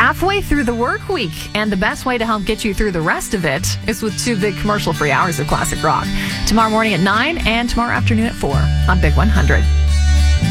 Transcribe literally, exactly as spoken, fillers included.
halfway through the work week, and the best way to help get you through the rest of it is with two big commercial-free hours of classic rock. Tomorrow morning at nine and tomorrow afternoon at four on Big one hundred.